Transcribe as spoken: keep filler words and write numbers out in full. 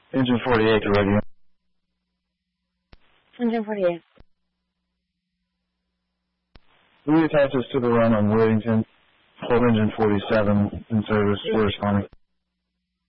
Engine forty-eight to radio. Engine forty-eight. We attaches to the run on Worthington. Hold engine forty-seven in service. We're responding.